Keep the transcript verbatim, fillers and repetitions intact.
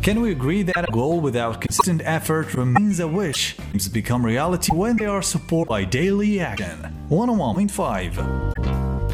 Can we agree that a goal without consistent effort remains a wish? Dreams become reality when they are supported by daily action. one oh one point five